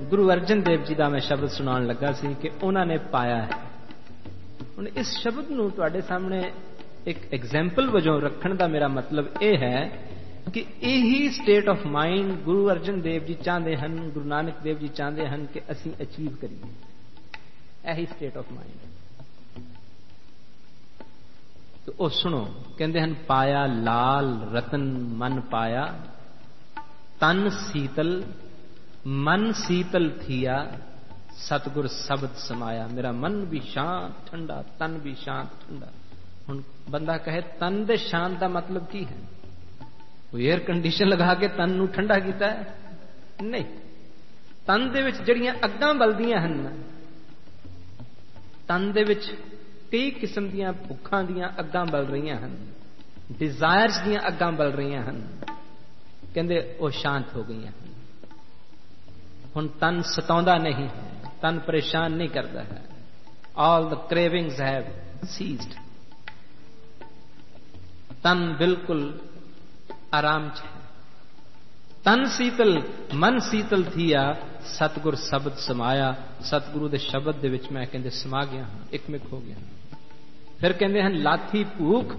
गुरु अर्जन देव जी का मैं शब्द सुनाउण लगा सी कि उन्होंने पाया है। हुण इस शब्द नूं तुहाडे सामने एक एग्जाम्पल वजों रखण का मेरा मतलब यह है कि यही state of mind Guru Arjan Dev ji चाहते हैं, गुरु नानक देव जी चाहते हैं कि असीं अचीव करिए। यही स्टेट ऑफ माइंड। तो वह सुनो, कहते हैं पाया लाल रतन मन पाया, तन शीतल मन शीतल थिया, सतगुर शब्द समाया। मेरा मन भी शांत ठंडा, तन भी शांत ठंडा। हुण बंदा कहे तन दे शांत का मतलब की है? कोई एयर कंडीशन लगा के तन नूं ठंडा कीता है? नहीं। तन दे विच जड़ियां अग्गां बलदियां हन, तन दे विच कई किस्म दीयां भुखां दीयां अग्गां बल रही हन, डिजायर्स दीयां अग्गां बल रही हन। कहंदे वो शांत हो गई हन। हुण तन सताउंदा नहीं है, तन परेशान नहीं करता है। All the cravings have seized. तन बिल्कुल आराम च है। तन शीतल मन शीतल थिया, सतगुर शब्द समाया। सतगुरु दे शब्द दे विच मैं कहंदे समा गया हां, एकमिक हो गया। फिर कहंदे हन लाथी भूख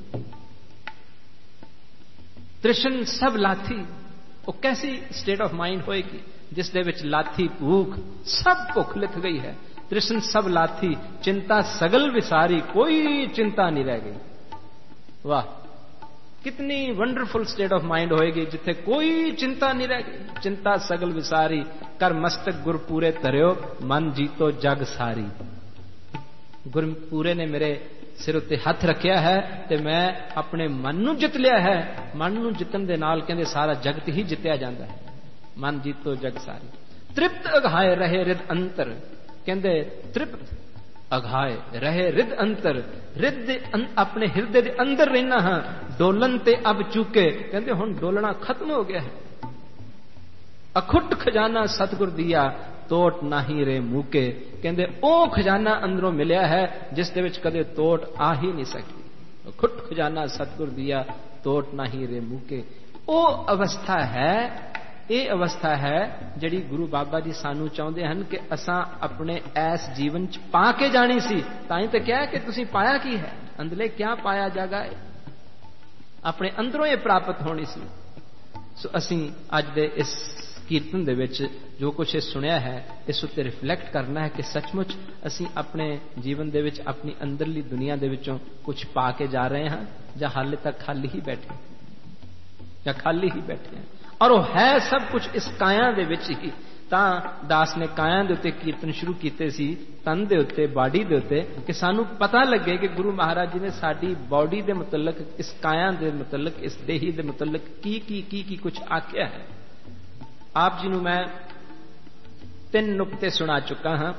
तृष्ण सब लाथी। वो कैसी स्टेट ऑफ माइंड होएगी जिस दे विच लाथी भूख सब भुख लिथ गई है, तृष्ण सब लाथी, चिंता सगल विसारी, कोई चिंता नहीं रह गई। वाह, कितनी वंडरफुल स्टेट ऑफ माइंड होएगी जिथे कोई चिंता नहीं रह गई। चिंता सगल विसारी, कर मस्तक गुर पूरे धरियो, मन जीतो जग सारी। गुरपूरे ने मेरे सिर उत्ते हथ रखिया है ते मैं अपने मन नूं जित लिया है। मन नूं जितन दे नाल कहंदे सारा जगत ही जितया जाता है। मन जीतो जग सारी। तृप्त अघाए रहे रिद अंतर। कहंदे तृप्त अघाए रहे रिद अंतर। रिद अपने हृदय दे अंदर रहना हां, डोलन ते अब चूके। कहंदे हुण डोलना खत्म हो गया है। अखुट खजाना सतगुर दिया, तोट नाही रे मूके। कहंदे ओ खजाना अंदरों मिलिया है जिस दे विच कदे तोट आ ही नहीं सकती। खुट खजाना सतगुर दिया, तोट नाही रे मूके। ओ अवस्था है, ये अवस्था है जिहड़ी गुरु बाबा जी सानू चाहुंदे हन कि असां अपने ऐस जीवन च पा के जानी सी। तां ही तो क्या कि तुसीं पाया की है, अंदले क्या पाया जागा है, अपने अंदरों ये प्राप्त होनी सी। सो असीं अज दे इस कीर्तन दे विच जो कुछ सुनिया है, इस उत्ते रिफ्लैक्ट करना है कि सचमुच असीं अपने जीवन दे विच अपनी अंदरली दुनिया दे विचों कुछ पा के जा रहे हैं, जां हाले तक खाली ही बैठे, या खाली ही बैठे हैं। और वो है सब कुछ इस काया दे विच ही। तां दास ने काया दे उत्ते कीर्तन शुरू कीते सी, तन दे उत्ते, बाडी दे उत्ते, कि सानू पता लगे कि गुरु महाराज जी ने साडी बॉडी दे मुतलक, इस काया दे मुतलक, इस देही दे मुतलक की कुछ आख्या है। आप जी नू मैं 3 नुक्ते सुना चुका हां।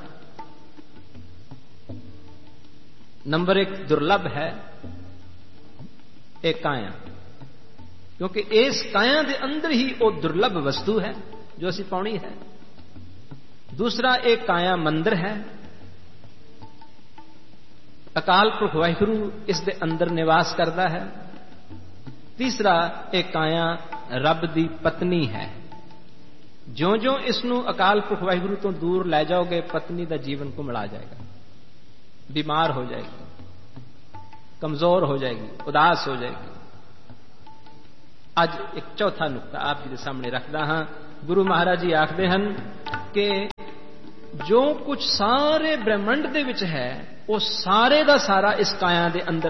नंबर 1 दुर्लभ है एक काया, क्योंकि इस काया दे अंदर ही वो दुर्लभ वस्तु है जो असी पाउणी है। दूसरा, एक काया मंदिर है, अकाल पुरख वाहिगुरु इस दे अंदर निवास करता है। तीसरा, एक काया रब दी पत्नी है। ज्यों ज्यों इसनू अकाल पुरख वाहिगुरु तो दूर लै जाओगे, पत्नी का जीवन को मिला जाएगा, बीमार हो जाएगी, कमजोर हो जाएगी, उदास हो जाएगी। अज एक चौथा नुकता आप जी के सामने रखदा हां। गुरु महाराज जी आखदे हन कि जो कुछ सारे ब्रह्मंड दे विच है, वो सारे दा सारा इस काया दे अंदर